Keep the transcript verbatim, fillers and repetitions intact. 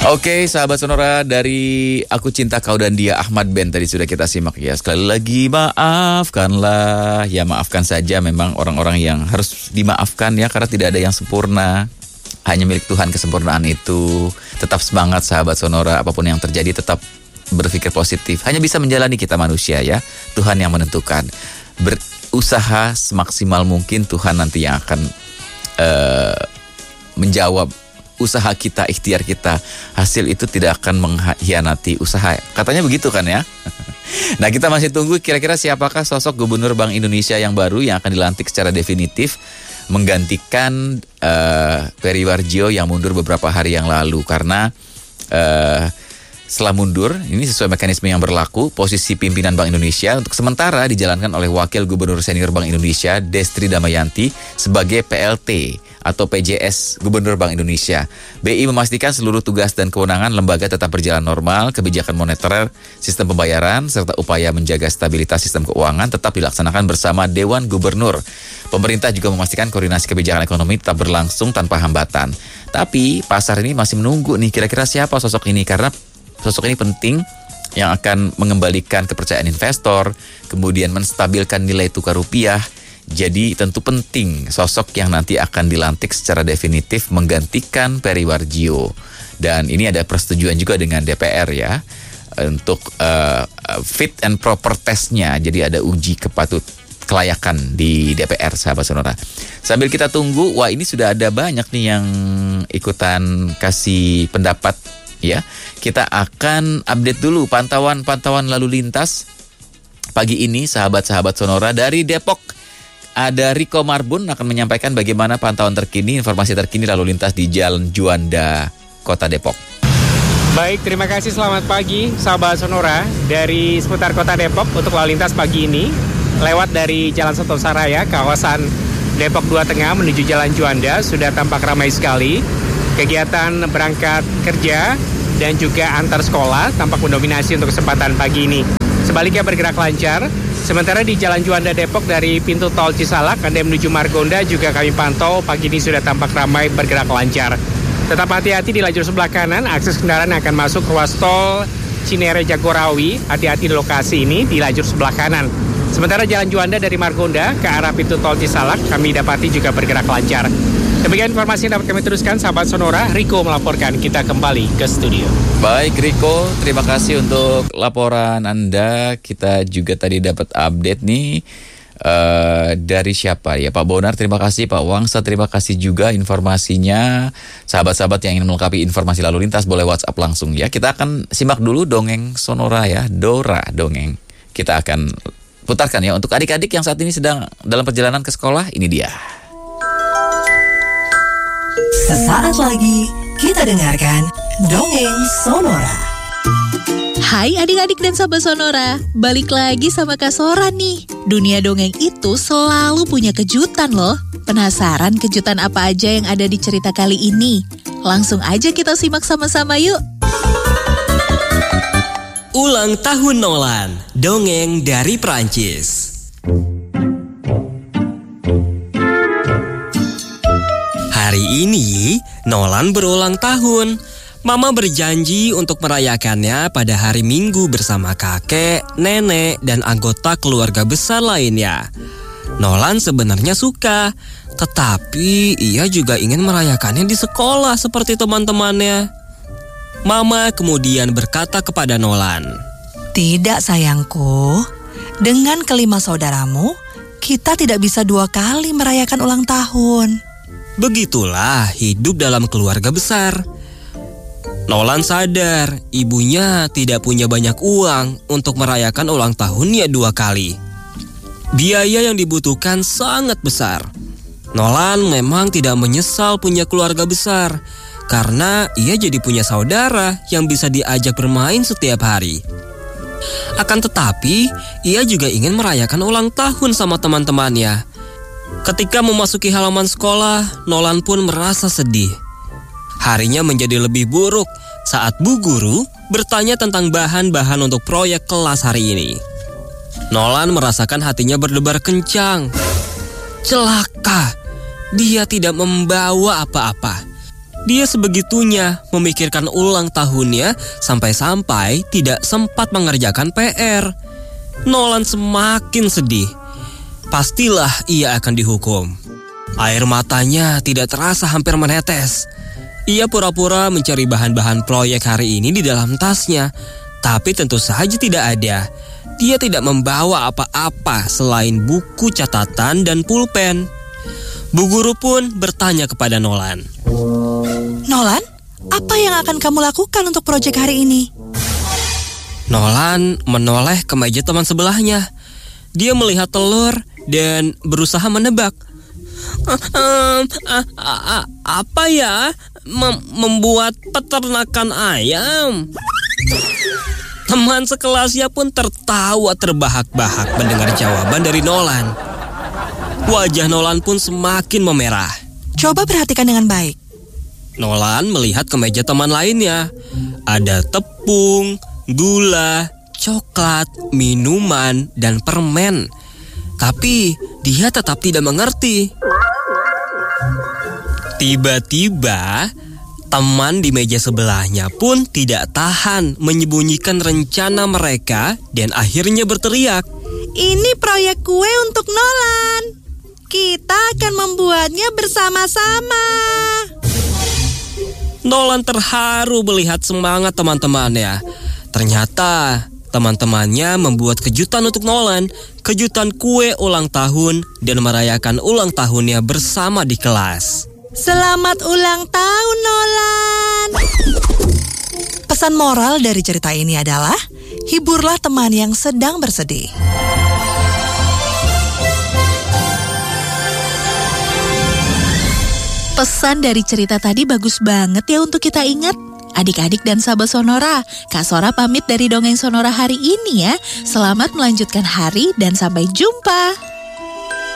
Oke, sahabat Sonora, dari Aku Cinta Kau dan Dia, Ahmad Ben tadi sudah kita simak ya. Sekali lagi maafkanlah. Ya maafkan saja, memang orang-orang yang harus dimaafkan ya, karena tidak ada yang sempurna. Hanya milik Tuhan kesempurnaan itu. Tetap semangat sahabat Sonora, apapun yang terjadi tetap berpikir positif. Hanya bisa menjalani kita manusia ya. Tuhan yang menentukan. Berusaha semaksimal mungkin, Tuhan nanti yang akan uh, menjawab usaha kita, ikhtiar kita. Hasil itu tidak akan mengkhianati usaha. Katanya begitu kan ya. Nah, kita masih tunggu kira-kira siapakah sosok Gubernur Bank Indonesia yang baru yang akan dilantik secara definitif menggantikan uh, Peri Warjio yang mundur beberapa hari yang lalu. Karena uh, setelah mundur, ini sesuai mekanisme yang berlaku, posisi pimpinan Bank Indonesia untuk sementara dijalankan oleh Wakil Gubernur Senior Bank Indonesia, Destri Damayanti, sebagai P L T atau P J S Gubernur Bank Indonesia. B I memastikan seluruh tugas dan kewenangan lembaga tetap berjalan normal, kebijakan moneter, sistem pembayaran, serta upaya menjaga stabilitas sistem keuangan tetap dilaksanakan bersama Dewan Gubernur. Pemerintah juga memastikan koordinasi kebijakan ekonomi tetap berlangsung tanpa hambatan. Tapi pasar ini masih menunggu nih kira-kira siapa sosok ini, karena sosok ini penting yang akan mengembalikan kepercayaan investor, kemudian menstabilkan nilai tukar rupiah. Jadi tentu penting sosok yang nanti akan dilantik secara definitif menggantikan Peri Warjio. Dan ini ada persetujuan juga dengan D P R ya, untuk uh, fit and proper testnya. Jadi ada uji kepatut kelayakan di D P R, sahabat Sonora. Sambil kita tunggu, wah ini sudah ada banyak nih yang ikutan kasih pendapat ya. Kita akan update dulu pantauan-pantauan lalu lintas pagi ini, sahabat-sahabat Sonora. Dari Depok ada Riko Marbun akan menyampaikan bagaimana pantauan terkini, informasi terkini lalu lintas di Jalan Juanda, Kota Depok. Baik, terima kasih, selamat pagi sahabat Sonora. Dari seputar Kota Depok untuk lalu lintas pagi ini, lewat dari Jalan Sotosaraya, kawasan Depok dua Tengah menuju Jalan Juanda, sudah tampak ramai sekali. Kegiatan berangkat kerja dan juga antar sekolah tampak mendominasi untuk kesempatan pagi ini. Sebaliknya bergerak lancar. Sementara di Jalan Juanda Depok dari pintu tol Cisalak, Anda menuju Margonda juga kami pantau pagi ini sudah tampak ramai bergerak lancar. Tetap hati-hati di lajur sebelah kanan, akses kendaraan akan masuk ruas tol Cinere Jagorawi. Hati-hati di lokasi ini di lajur sebelah kanan. Sementara Jalan Juanda dari Margonda ke arah pintu tol Cisalak kami dapati juga bergerak lancar. Demikian informasi yang dapat kami teruskan, sahabat Sonora. Riko melaporkan, kita kembali ke studio. Baik Riko, terima kasih untuk laporan Anda. Kita juga tadi dapat update nih uh, dari siapa ya, Pak Bonar, terima kasih. Pak Wangsa, terima kasih juga informasinya. Sahabat-sahabat yang ingin melengkapi informasi lalu lintas boleh WhatsApp langsung ya. Kita akan simak dulu dongeng Sonora ya, Dora dongeng. Kita akan putarkan ya untuk adik-adik yang saat ini sedang dalam perjalanan ke sekolah. Ini dia. Sesaat lagi kita dengarkan Dongeng Sonora. Hai adik-adik dan sahabat Sonora, balik lagi sama Kak Sora nih. Dunia dongeng itu selalu punya kejutan loh. Penasaran kejutan apa aja yang ada di cerita kali ini? Langsung aja kita simak sama-sama yuk. Ulang tahun Nolan, dongeng dari Perancis. Hari ini, Nolan berulang tahun. Mama berjanji untuk merayakannya pada hari Minggu bersama kakek, nenek, dan anggota keluarga besar lainnya. Nolan sebenarnya suka, tetapi ia juga ingin merayakannya di sekolah seperti teman-temannya. Mama kemudian berkata kepada Nolan, "Tidak sayangku, dengan kelima saudaramu, kita tidak bisa dua kali merayakan ulang tahun." Begitulah hidup dalam keluarga besar. Nolan sadar ibunya tidak punya banyak uang untuk merayakan ulang tahunnya dua kali. Biaya yang dibutuhkan sangat besar. Nolan memang tidak menyesal punya keluarga besar, karena ia jadi punya saudara yang bisa diajak bermain setiap hari. Akan tetapi, ia juga ingin merayakan ulang tahun sama teman-temannya. Ketika memasuki halaman sekolah, Nolan pun merasa sedih. Harinya menjadi lebih buruk saat Bu Guru bertanya tentang bahan-bahan untuk proyek kelas hari ini. Nolan merasakan hatinya berdebar kencang. Celaka, dia tidak membawa apa-apa. Dia sebegitunya memikirkan ulang tahunnya sampai-sampai tidak sempat mengerjakan P R. Nolan semakin sedih. Pastilah ia akan dihukum. Air matanya tidak terasa hampir menetes. Ia pura-pura mencari bahan-bahan proyek hari ini di dalam tasnya, tapi tentu saja tidak ada. Dia tidak membawa apa-apa selain buku catatan dan pulpen. Bu guru pun bertanya kepada Nolan. Nolan, apa yang akan kamu lakukan untuk proyek hari ini? Nolan menoleh ke meja teman sebelahnya. Dia melihat telur dan berusaha menebak. Um, a, a, a, apa ya? Mem- membuat peternakan ayam. Teman sekelasnya pun tertawa terbahak-bahak mendengar jawaban dari Nolan. Wajah Nolan pun semakin memerah. Coba perhatikan dengan baik. Nolan melihat ke meja teman lainnya. Ada tepung, gula, coklat, minuman, dan permen. Tapi dia tetap tidak mengerti. Tiba-tiba, teman di meja sebelahnya pun tidak tahan menyembunyikan rencana mereka dan akhirnya berteriak. Ini proyek kue untuk Nolan. Kita akan membuatnya bersama-sama. Nolan terharu melihat semangat teman-temannya. Ternyata teman-temannya membuat kejutan untuk Nolan. Kejutan kue ulang tahun dan merayakan ulang tahunnya bersama di kelas. Selamat ulang tahun, Nolan. Pesan moral dari cerita ini adalah, hiburlah teman yang sedang bersedih. Pesan dari cerita tadi bagus banget ya untuk kita ingat. Adik-adik dan sahabat Sonora, Kak Sora pamit dari Dongeng Sonora hari ini ya. Selamat melanjutkan hari dan sampai jumpa.